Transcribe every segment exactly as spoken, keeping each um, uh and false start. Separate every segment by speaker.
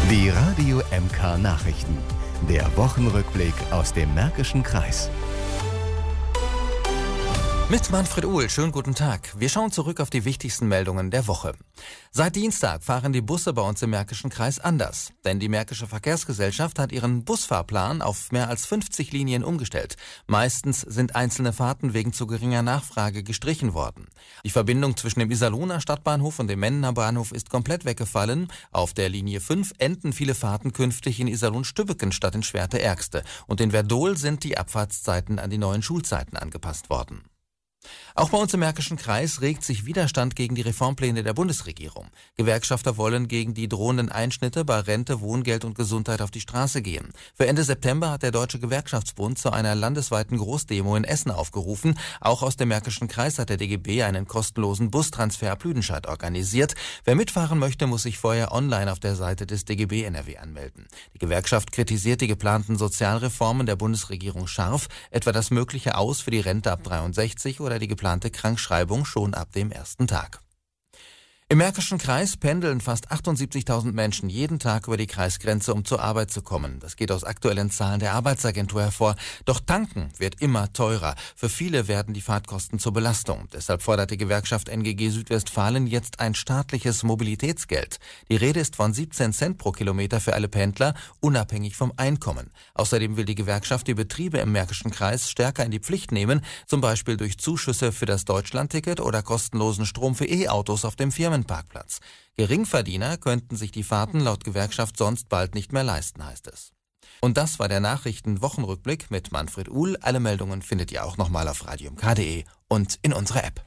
Speaker 1: Die Radio M K Nachrichten. Der Wochenrückblick aus dem Märkischen Kreis.
Speaker 2: Mit Manfred Uhl, schönen guten Tag. Wir schauen zurück auf die wichtigsten Meldungen der Woche. Seit Dienstag fahren die Busse bei uns im Märkischen Kreis anders. Denn die Märkische Verkehrsgesellschaft hat ihren Busfahrplan auf mehr als fünfzig Linien umgestellt. Meistens sind einzelne Fahrten wegen zu geringer Nachfrage gestrichen worden. Die Verbindung zwischen dem Iserlohner Stadtbahnhof und dem Mendener Bahnhof ist komplett weggefallen. Auf der Linie fünf enden viele Fahrten künftig in Iserlohn-Stübbeken statt in Schwerte-Ergste. Und in Werdohl sind die Abfahrtszeiten an die neuen Schulzeiten angepasst worden. Auch bei uns im Märkischen Kreis regt sich Widerstand gegen die Reformpläne der Bundesregierung. Gewerkschafter wollen gegen die drohenden Einschnitte bei Rente, Wohngeld und Gesundheit auf die Straße gehen. Für Ende September hat der Deutsche Gewerkschaftsbund zu einer landesweiten Großdemo in Essen aufgerufen. Auch aus dem Märkischen Kreis hat der D G B einen kostenlosen Bustransfer ab Lüdenscheid organisiert. Wer mitfahren möchte, muss sich vorher online auf der Seite des D G B N R W anmelden. Die Gewerkschaft kritisiert die geplanten Sozialreformen der Bundesregierung scharf, etwa das mögliche Aus für die Rente ab dreiundsechzig oder die geplante Krankschreibung schon ab dem ersten Tag. Im Märkischen Kreis pendeln fast achtundsiebzigtausend Menschen jeden Tag über die Kreisgrenze, um zur Arbeit zu kommen. Das geht aus aktuellen Zahlen der Arbeitsagentur hervor. Doch tanken wird immer teurer. Für viele werden die Fahrtkosten zur Belastung. Deshalb fordert die Gewerkschaft N G G Südwestfalen jetzt ein staatliches Mobilitätsgeld. Die Rede ist von siebzehn Cent pro Kilometer für alle Pendler, unabhängig vom Einkommen. Außerdem will die Gewerkschaft die Betriebe im Märkischen Kreis stärker in die Pflicht nehmen, zum Beispiel durch Zuschüsse für das Deutschlandticket oder kostenlosen Strom für E-Autos auf dem Firmen Parkplatz. Geringverdiener könnten sich die Fahrten laut Gewerkschaft sonst bald nicht mehr leisten, heißt es. Und das war der Nachrichten-Wochenrückblick mit Manfred Uhl. Alle Meldungen findet ihr auch nochmal auf radio m k punkt d e und in unserer App.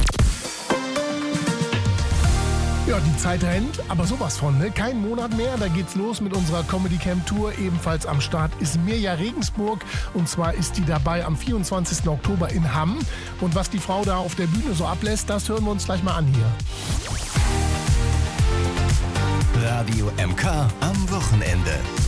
Speaker 3: Ja, die Zeit rennt, aber sowas von, ne? Kein Monat mehr, da geht's los mit unserer Comedy Camp Tour. Ebenfalls am Start ist Mirja Regensburg und zwar ist die dabei am vierundzwanzigsten Oktober in Hamm. Und was die Frau da auf der Bühne so ablässt, das hören wir uns gleich mal an hier.
Speaker 1: Radio M K am Wochenende.